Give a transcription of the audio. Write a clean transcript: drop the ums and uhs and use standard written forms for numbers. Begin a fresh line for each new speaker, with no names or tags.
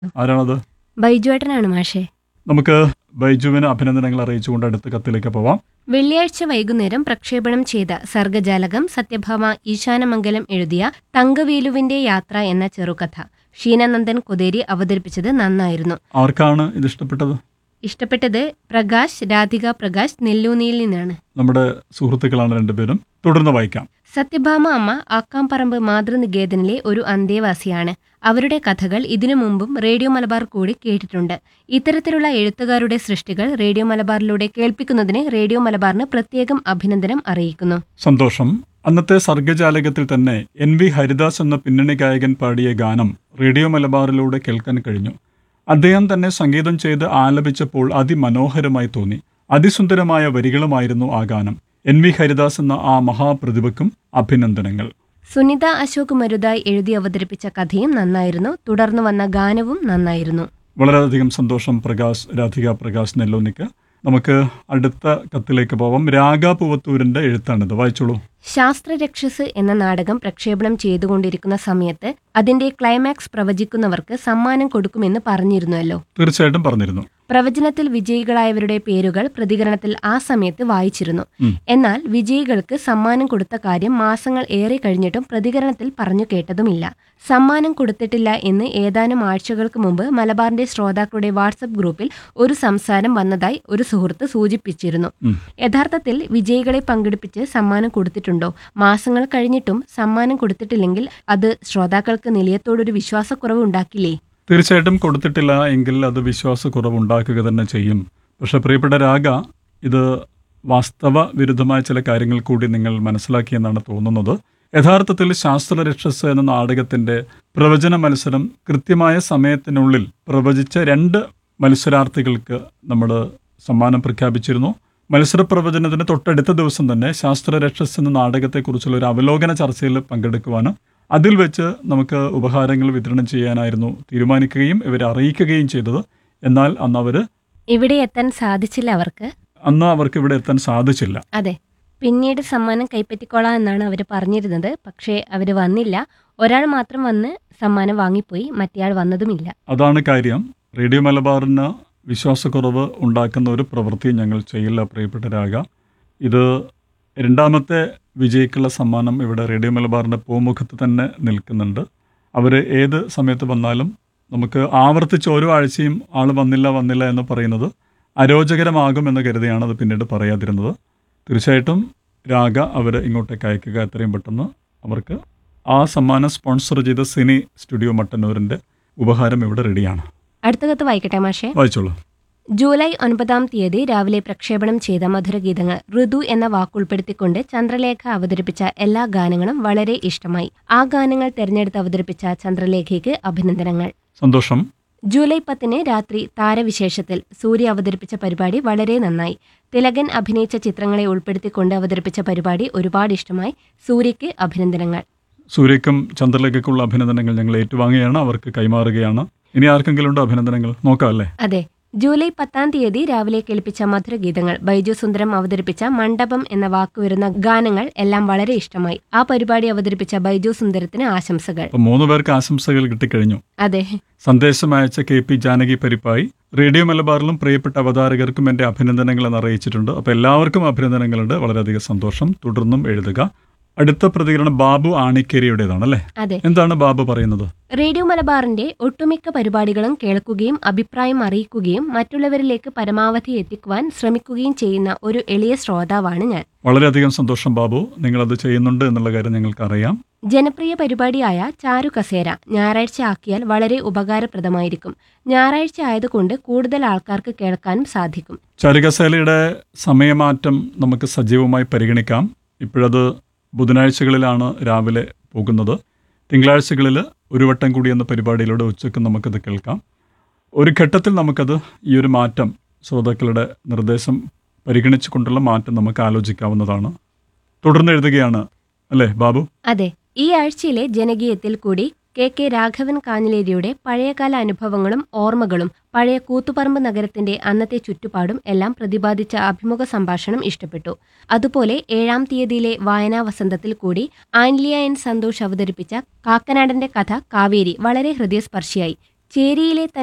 ആരാണത്?
ബൈജുവേട്ടനാണ് മാഷേ.
നമുക്ക് ബൈജുവിന് അഭിനന്ദനങ്ങൾ അറിയിച്ചുകൊണ്ട് അടുത്ത കത്തിലേക്ക് പോവാം.
വെള്ളിയാഴ്ച വൈകുന്നേരം പ്രക്ഷേപണം ചെയ്ത സർഗജാലകം സത്യഭാമ ഈശാനമംഗലം എഴുതിയ തങ്കവേലുവിന്റെ യാത്ര എന്ന ചെറുകഥ ഷീനാനന്ദൻ കൊതേരി അവതരിപ്പിച്ചത് നന്നായിരുന്നു.
ആർക്കാണ് ഇത് ഇഷ്ടപ്പെട്ടത്?
ഇഷ്ടപ്പെട്ടത് പ്രകാശ്, രാധിക പ്രകാശ്, നെല്ലൂനിയിൽ നിന്നാണ്.
നമ്മുടെ സുഹൃത്തുക്കളാണ് രണ്ടുപേരും. തുടർന്ന് വായിക്കാം.
സത്യഭാമ അമ്മ ആക്കാംപറമ്പ് മാതൃനികേതനിലെ ഒരു അന്തേവാസിയാണ്. അവരുടെ കഥകൾ ഇതിനു മുമ്പും റേഡിയോ മലബാർ കൂടി കേട്ടിട്ടുണ്ട്. ഇത്തരത്തിലുള്ള എഴുത്തുകാരുടെ സൃഷ്ടികൾ റേഡിയോ മലബാറിലൂടെ കേൾപ്പിക്കുന്നതിന് റേഡിയോ മലബാറിന് പ്രത്യേകം അഭിനന്ദനം അറിയിക്കുന്നു.
സന്തോഷം. അന്നത്തെ സർഗജാലകത്തിൽ തന്നെ NV ഹരിദാസ് എന്ന പിന്നണി ഗായകൻ പാടിയ ഗാനം റേഡിയോ മലബാറിലൂടെ കേൾക്കാൻ കഴിഞ്ഞു. അദ്ദേഹം തന്നെ സംഗീതം ചെയ്ത് ആലപിച്ചപ്പോൾ അതിമനോഹരമായി തോന്നി. അതിസുന്ദരമായ വരികളുമായിരുന്നു ആ ഗാനം. NV ഹരിദാസ് എന്ന ആ മഹാപ്രതിഭയ്ക്കും അഭിനന്ദനങ്ങൾ.
സുനിത അശോക് മരുതായി എഴുതി അവതരിപ്പിച്ച കഥയും നന്നായിരുന്നു. തുടർന്നു വന്ന ഗാനവും നന്നായിരുന്നു.
വളരെയധികം സന്തോഷം പ്രകാശ്, രാധിക പ്രകാശ്, നെല്ലോനിക്ക്. നമുക്ക് അടുത്ത കത്തിലേക്ക് പോവാം. രാഗ പൂവത്തൂരിന്റെ എഴുത്താണിത്. വായിച്ചോളൂ.
ശാസ്ത്രരക്ഷസ് എന്ന നാടകം പ്രക്ഷേപണം ചെയ്തുകൊണ്ടിരിക്കുന്ന സമയത്ത് അതിന്റെ ക്ലൈമാക്സ് പ്രവചിക്കുന്നവർക്ക് സമ്മാനം കൊടുക്കുമെന്ന് പറഞ്ഞിരുന്നുവല്ലോ.
തീർച്ചയായിട്ടും പറഞ്ഞിരുന്നു.
പ്രവചനത്തിൽ വിജയികളായവരുടെ പേരുകൾ പ്രതികരണത്തിൽ ആ സമയത്ത് വായിച്ചിരുന്നു. എന്നാൽ വിജയികൾക്ക് സമ്മാനം കൊടുത്ത കാര്യം മാസങ്ങൾ ഏറെ കഴിഞ്ഞിട്ടും പ്രതികരണത്തിൽ പറഞ്ഞു കേട്ടതുമില്ല. സമ്മാനം കൊടുത്തിട്ടില്ല എന്ന് ഏതാനും ആഴ്ചകൾക്ക് മുമ്പ് മലബാറിന്റെ ശ്രോതാക്കളുടെ വാട്സപ്പ് ഗ്രൂപ്പിൽ ഒരു സംസാരം വന്നതായി ഒരു സുഹൃത്ത് സൂചിപ്പിച്ചിരുന്നു. യഥാർത്ഥത്തിൽ വിജയികളെ പങ്കെടുപ്പിച്ച് സമ്മാനം കൊടുത്തിട്ടുണ്ടോ? മാസങ്ങൾ കഴിഞ്ഞിട്ടും സമ്മാനം കൊടുത്തിട്ടില്ലെങ്കിൽ അത് ശ്രോതാക്കൾക്ക് നിലയത്തോടൊരു വിശ്വാസക്കുറവ് ഉണ്ടാക്കില്ലേ?
തീർച്ചയായിട്ടും കൊടുത്തിട്ടില്ല എങ്കിൽ അത് വിശ്വാസക്കുറവ് ഉണ്ടാക്കുക തന്നെ ചെയ്യും. പക്ഷെ പ്രിയപ്പെട്ട രാഗ, ഇത് വാസ്തവ വിരുദ്ധമായ ചില കാര്യങ്ങൾ കൂടി നിങ്ങൾ മനസ്സിലാക്കിയെന്നാണ് തോന്നുന്നത്. യഥാർത്ഥത്തിൽ ശാസ്ത്രരക്ഷസ് എന്ന നാടകത്തിന്റെ പ്രവചന മത്സരം കൃത്യമായ സമയത്തിനുള്ളിൽ പ്രവചിച്ച 2 മത്സരാർത്ഥികൾക്ക് നമ്മൾ സമ്മാനം പ്രഖ്യാപിച്ചിരുന്നു. മത്സര പ്രവചനത്തിന് തൊട്ടടുത്ത ദിവസം തന്നെ ശാസ്ത്രരക്ഷസ് എന്ന നാടകത്തെക്കുറിച്ചുള്ള ഒരു അവലോകന ചർച്ചയിൽ പങ്കെടുക്കുവാനും അതിൽ വെച്ച് നമുക്ക് ഉപഹാരങ്ങൾ വിതരണം ചെയ്യാനായിരുന്നു തീരുമാനിക്കുകയും ഇവരെ അറിയിക്കുകയും ചെയ്തത്. എന്നാൽ അന്ന്
ഇവിടെ എത്താൻ സാധിച്ചില്ല.
അവർക്ക് ഇവിടെ എത്താൻ സാധിച്ചില്ല.
അതെ, പിന്നീട് സമ്മാനം കൈപ്പറ്റിക്കോളാം എന്നാണ് അവർ പറഞ്ഞിരുന്നത്. പക്ഷേ അവർ വന്നില്ല. ഒരാൾ മാത്രം വന്ന് സമ്മാനം വാങ്ങിപ്പോയി, മറ്റേയാൾ വന്നതുമില്ല.
അതാണ് കാര്യം. റേഡിയോ മലബാറിന് വിശ്വാസക്കുറവ് ഉണ്ടാക്കുന്ന ഒരു പ്രവൃത്തിയും ഞങ്ങൾ ചെയ്യില്ല പ്രിയപ്പെട്ട രാഗ. ഇത് 2ാമത്തെ വിജയിക്കുള്ള സമ്മാനം ഇവിടെ റേഡിയോ മലബാറിൻ്റെ പൂമുഖത്ത് തന്നെ നിൽക്കുന്നുണ്ട്. അവർ ഏത് സമയത്ത് വന്നാലും നമുക്ക് ആവർത്തിച്ച് ഓരോ ആഴ്ചയും ആൾ വന്നില്ല എന്ന് പറയുന്നത് അരോചകരമാകുമെന്ന് കരുതിയാണ് അത് പിന്നീട് പറയാതിരുന്നത്. തീർച്ചയായിട്ടും രാഗ അവർ ഇങ്ങോട്ടേക്ക് അയക്കുക എത്രയും പെട്ടെന്ന്. അവർക്ക് ആ സമ്മാനം സ്പോൺസർ ചെയ്ത സിനി സ്റ്റുഡിയോ മട്ടന്നൂരിൻ്റെ ഉപഹാരം ഇവിടെ റെഡിയാണ്.
അടുത്ത കത്ത് വായിക്കട്ടെ മാഷേ?
വായിച്ചോളൂ.
ജൂലൈ 9 രാവിലെ പ്രക്ഷേപണം ചെയ്ത മധുരഗീതങ്ങൾ ഋതു എന്ന വാക്കുൾപ്പെടുത്തിക്കൊണ്ട് ചന്ദ്രലേഖ അവതരിപ്പിച്ച എല്ലാ ഗാനങ്ങളും വളരെ ഇഷ്ടമായി. ആ ഗാനങ്ങൾ തെരഞ്ഞെടുത്ത് അവതരിപ്പിച്ച ചന്ദ്രലേഖയ്ക്ക് അഭിനന്ദനങ്ങൾ.
സന്തോഷം.
ജൂലൈ 10 രാത്രി താരവിശേഷത്തിൽ സൂര്യ അവതരിപ്പിച്ച പരിപാടി വളരെ നന്നായി. തിലകൻ അഭിനയിച്ച ചിത്രങ്ങളെ ഉൾപ്പെടുത്തിക്കൊണ്ട് അവതരിപ്പിച്ച പരിപാടി ഒരുപാട് ഇഷ്ടമായി. സൂര്യയ്ക്ക് അഭിനന്ദനങ്ങൾ.
സൂര്യക്കും ചന്ദ്രലേഖയ്ക്കുള്ള അഭിനന്ദനങ്ങൾ ഞങ്ങൾ ഏറ്റുവാങ്ങുകയാണ്, അവർക്ക് കൈമാറുകയാണ്. ഇനി ആർക്കെങ്കിലും ഉണ്ടോ അഭിനന്ദനങ്ങൾ? നോക്കാം അല്ലേ?
അതെ. ജൂലൈ 10 രാവിലെ കേൾപ്പിച്ച മധുരഗീതങ്ങൾ ബൈജു സുന്ദരം അവതരിപ്പിച്ച മണ്ഡപം എന്ന വാക്കുവരുന്ന ഗാനങ്ങൾ എല്ലാം വളരെ ഇഷ്ടമായി. ആ പരിപാടി അവതരിപ്പിച്ച ബൈജു സുന്ദരത്തിന് ആശംസകൾ.
3 പേർക്ക് ആശംസകൾ കിട്ടിക്കഴിഞ്ഞു.
അതെ.
സന്ദേശം അയച്ച KP ജാനകി പരിപ്പായി റേഡിയോ മലബാറിലും പ്രിയപ്പെട്ട അവതാരകർക്കും എൻ്റെ അഭിനന്ദനങ്ങൾ എന്ന് അറിയിച്ചിട്ടുണ്ട്. അപ്പോൾ എല്ലാവർക്കും അഭിനന്ദനങ്ങളുണ്ട്. വളരെയധികം സന്തോഷം. തുടർന്നും എഴുതുക. അടുത്ത പ്രതികരണം ബാബു ആണിക്കേരിയുടേതാണല്ലേ?
അതെ.
എന്താണ് ബാബു പറയുന്നത്?
റേഡിയോ മലബാറിന്റെ ഒട്ടുമിക്ക പരിപാടികളും കേൾക്കുകയും അഭിപ്രായം അറിയിക്കുകയും മറ്റുള്ളവരിലേക്ക് പരമാവധി എത്തിക്കുവാൻ ശ്രമിക്കുകയും ചെയ്യുന്ന ഒരു എളിയ ശ്രോതാവാണ് ഞാൻ.
വളരെയധികം സന്തോഷം ബാബു, നിങ്ങളത് ചെയ്യുന്നുണ്ട് എന്നുള്ള കാര്യം ഞങ്ങൾക്കറിയാം.
ജനപ്രിയ പരിപാടിയായ ചാരു കസേര ഞായറാഴ്ച ആക്കിയാൽ വളരെ ഉപകാരപ്രദമായിരിക്കും. ഞായറാഴ്ച ആയതുകൊണ്ട് കൂടുതൽ ആൾക്കാർക്ക് കേൾക്കാനും സാധിക്കും.
ചാരുകസേലയുടെ സമയമാറ്റം നമുക്ക് സജീവമായി പരിഗണിക്കാം. ഇപ്പോഴത് ബുധനാഴ്ചകളിലാണ് രാവിലെ പോകുന്നത്. തിങ്കളാഴ്ചകളിൽ ഒരു വട്ടം കൂടി എന്ന പരിപാടിയിലൂടെ ഉച്ചയ്ക്ക് നമുക്കത് കേൾക്കാം. ഒരു ഘട്ടത്തിൽ നമുക്കത് ഈ ഒരു മാറ്റം, ശ്രോതാക്കളുടെ നിർദ്ദേശം പരിഗണിച്ചുകൊണ്ടുള്ള മാറ്റം നമുക്ക് ആലോചിക്കാവുന്നതാണ്. തുടർന്ന് എഴുതുകയാണ് അല്ലേ ബാബു?
അതെ. ഈ ആഴ്ചയിലെ ജനകീയത്തിൽ കൂടി KK രാഘവൻ കാഞ്ഞിലേരിയുടെ പഴയകാല അനുഭവങ്ങളും ഓർമ്മകളും പഴയ കൂത്തുപറമ്പ് നഗരത്തിന്റെ അന്നത്തെ ചുറ്റുപാടും എല്ലാം പ്രതിപാദിച്ച അഭിമുഖ സംഭാഷണം ഇഷ്ടപ്പെട്ടു. അതുപോലെ 7 വായനാ വസന്തത്തിൽ കൂടി ആൻലിയ N സന്തോഷ് അവതരിപ്പിച്ച കാക്കനാടന്റെ കഥ കാവേരി വളരെ ഹൃദയസ്പർശിയായി. ചേരിയിലെ